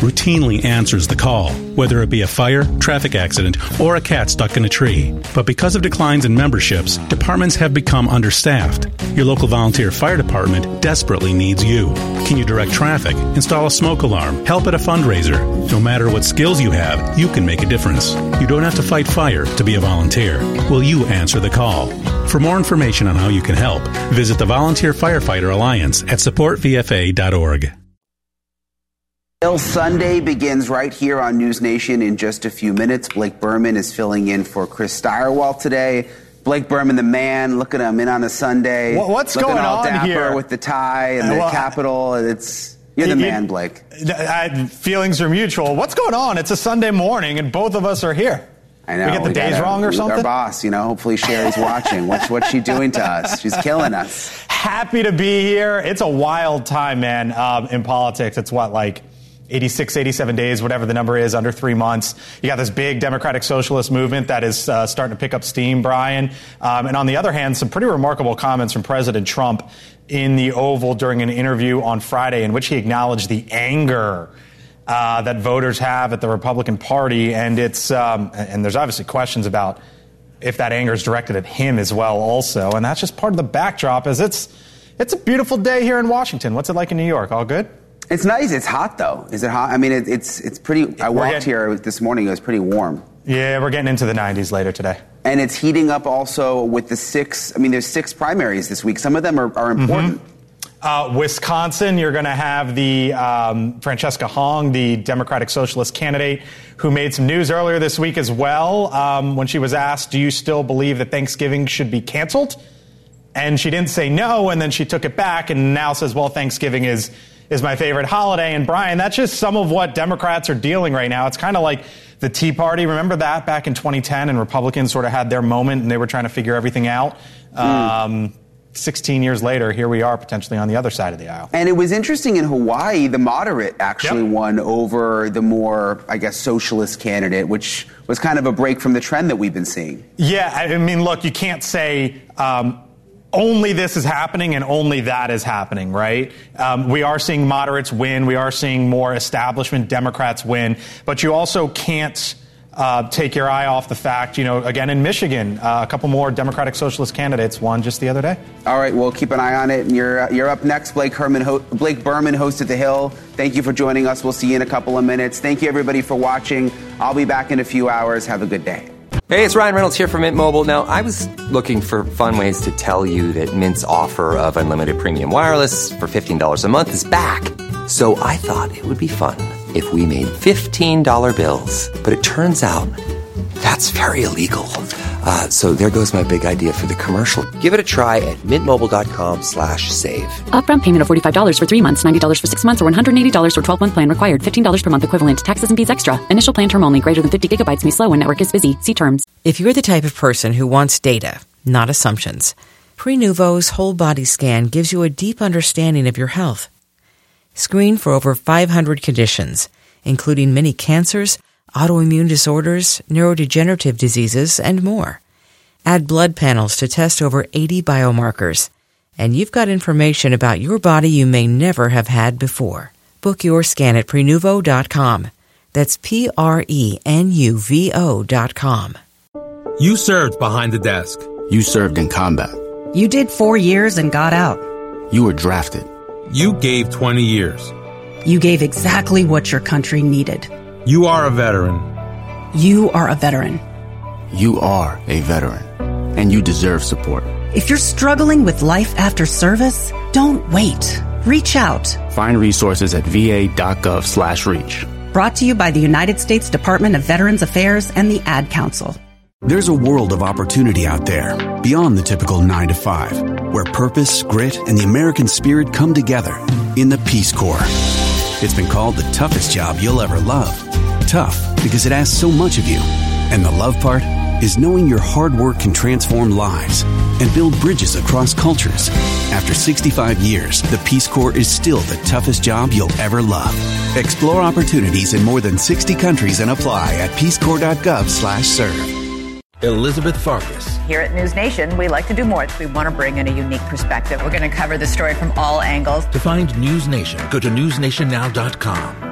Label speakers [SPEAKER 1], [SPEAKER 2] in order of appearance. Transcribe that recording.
[SPEAKER 1] routinely answers the call, whether it be a fire, traffic accident, or a cat stuck in a tree. But because of declines in memberships, departments have become understaffed. Your local volunteer fire department desperately needs you. Can you direct traffic, install a smoke alarm, help at a fundraiser? No matter what skills you have, you can make a difference. You don't have to fight fire to be a volunteer. Will you answer the call? For more information on how you can help, visit the Volunteer Firefighter Alliance at supportvfa.org.
[SPEAKER 2] Bill Sunday begins right here on News Nation in just a few minutes. Blake Berman is filling in for Chris Stirewalt today. Blake Berman, the man, look at him in on a Sunday.
[SPEAKER 3] What's going
[SPEAKER 2] all
[SPEAKER 3] on
[SPEAKER 2] dapper
[SPEAKER 3] here
[SPEAKER 2] with the tie and the Capitol? You're the man, Blake.
[SPEAKER 3] Feelings are mutual. What's going on? It's a Sunday morning, and both of us are here.
[SPEAKER 2] I know.
[SPEAKER 3] We get the days wrong or something?
[SPEAKER 2] Our boss, hopefully Sherry's watching. What's she doing to us? She's killing us.
[SPEAKER 3] Happy to be here. It's a wild time, man, in politics. It's 86, 87 days, whatever the number is, under 3 months. You got this big democratic socialist movement that is starting to pick up steam, Brian. And on the other hand, some pretty remarkable comments from President Trump in the Oval during an interview on Friday in which he acknowledged the anger that voters have at the Republican Party. And and there's obviously questions about if that anger is directed at him as well also. And that's just part of the backdrop as it's a beautiful day here in Washington. What's it like in New York? All good?
[SPEAKER 2] It's nice. It's hot, though. Is it hot? I mean, it's pretty. I walked here this morning. It was pretty warm.
[SPEAKER 3] Yeah, we're getting into the 90s later today.
[SPEAKER 2] And it's heating up also with the 6. I mean, there's 6 primaries this week. Some of them are important.
[SPEAKER 3] Wisconsin, you're going to have the Francesca Hong, the Democratic Socialist candidate, who made some news earlier this week as well when she was asked, do you still believe that Thanksgiving should be canceled? And she didn't say no, and then she took it back and now says, well, Thanksgiving is my favorite holiday. And Brian, that's just some of what Democrats are dealing right now. It's kind of like the Tea Party. Remember that back in 2010 and Republicans sort of had their moment and they were trying to figure everything out. 16 years later, here we are potentially on the other side of the aisle.
[SPEAKER 2] And it was interesting in Hawaii, the moderate actually won over the more, I guess, socialist candidate, which was kind of a break from the trend that we've been seeing.
[SPEAKER 3] Yeah, I mean, look, you can't say only this is happening and only that is happening, right? We are seeing moderates win. We are seeing more establishment Democrats win. But you also can't take your eye off the fact, again, in Michigan, a couple more Democratic Socialist candidates won just the other day.
[SPEAKER 2] All right, we'll keep an eye on it. And you're up next, Blake Berman, host of The Hill. Thank you for joining us. We'll see you in a couple of minutes. Thank you, everybody, for watching. I'll be back in a few hours. Have a good day.
[SPEAKER 4] Hey, it's Ryan Reynolds here from Mint Mobile. Now, I was looking for fun ways to tell you that Mint's offer of unlimited premium wireless for $15 a month is back. So I thought it would be fun if we made $15 bills. But it turns out that's very illegal. So there goes my big idea for the commercial. Give it a try at mintmobile.com/save.
[SPEAKER 5] Upfront payment of $45 for 3 months, $90 for 6 months, or $180 for 12-month plan required. $15 per month equivalent. Taxes and fees extra. Initial plan term only. Greater than 50 gigabytes may slow when network is busy. See terms.
[SPEAKER 6] If you're the type of person who wants data, not assumptions, Prenuvo's whole body scan gives you a deep understanding of your health. Screen for over 500 conditions, including many cancers, autoimmune disorders, neurodegenerative diseases, and more. Add blood panels to test over 80 biomarkers. And you've got information about your body you may never have had before. Book your scan at Prenuvo.com. That's Prenuvo.com.
[SPEAKER 7] You served behind the desk.
[SPEAKER 8] You served in combat.
[SPEAKER 9] You did 4 years and got out.
[SPEAKER 8] You were drafted.
[SPEAKER 7] You gave 20 years.
[SPEAKER 9] You gave exactly what your country needed.
[SPEAKER 7] You are a veteran.
[SPEAKER 9] You are a veteran.
[SPEAKER 8] You are a veteran. And you deserve support.
[SPEAKER 9] If you're struggling with life after service, don't wait. Reach out.
[SPEAKER 8] Find resources at va.gov/reach.
[SPEAKER 9] Brought to you by the United States Department of Veterans Affairs and the Ad Council.
[SPEAKER 10] There's a world of opportunity out there, beyond the typical 9 to 5, where purpose, grit, and the American spirit come together in the Peace Corps. It's been called the toughest job you'll ever love. Tough because it asks so much of you. And the love part is knowing your hard work can transform lives and build bridges across cultures. After 65 years, the Peace Corps is still the toughest job you'll ever love. Explore opportunities in more than 60 countries and apply at peacecorps.gov/serve.
[SPEAKER 7] Elizabeth Farkas.
[SPEAKER 11] Here at News Nation, we like to do more. We want to bring in a unique perspective. We're going to cover the story from all angles.
[SPEAKER 7] To find News Nation, go to newsnationnow.com.